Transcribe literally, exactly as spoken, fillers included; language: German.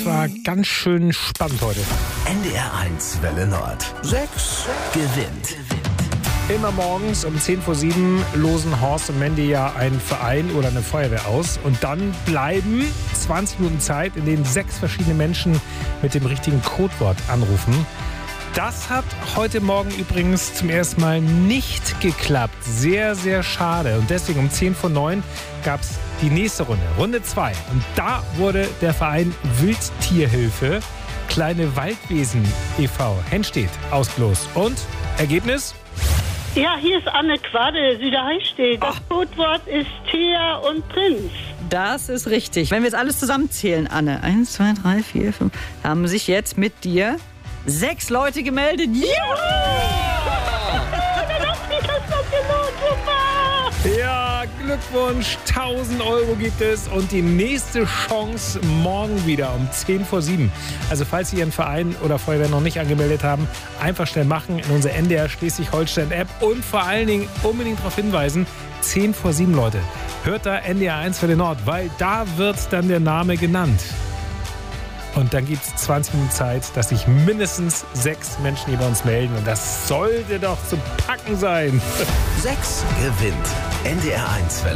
war ganz schön spannend heute. N D R eins Welle Nord. Sechs gewinnt. Immer morgens um zehn vor sieben losen Horst und Mandy ja einen Verein oder eine Feuerwehr aus. Und dann bleiben zwanzig Minuten Zeit, in denen sechs verschiedene Menschen mit dem richtigen Codewort anrufen. Das hat heute Morgen übrigens zum ersten Mal nicht geklappt. Sehr, sehr schade. Und deswegen um zehn vor neun gab es die nächste Runde, Runde zwei. Und da wurde der Verein Wildtierhilfe Kleine Waldwesen e V Henstedt ausgelost. Und Ergebnis? Ja, hier ist Anne Quadde, Süderheistedt. Das oh. Codewort ist Thea und Prinz. Das ist richtig. Wenn wir jetzt alles zusammenzählen, Anne, eins, zwei, drei, vier, fünf, haben sich jetzt mit dir sechs Leute gemeldet. Ja! Dann hat sich das noch gelohnt, super! Ja, Glückwunsch, tausend Euro gibt es und die nächste Chance morgen wieder um zehn vor sieben. Also falls Sie Ihren Verein oder Feuerwehr noch nicht angemeldet haben, einfach schnell machen in unsere N D R Schleswig-Holstein-App und vor allen Dingen unbedingt darauf hinweisen, zehn vor sieben, Leute. Hört da N D R eins Welle Nord, weil da wird dann der Name genannt. Und dann gibt es zwanzig Minuten Zeit, dass sich mindestens sechs Menschen hier bei uns melden. Und das sollte doch zu packen sein. Sechs gewinnt. N D R eins Welle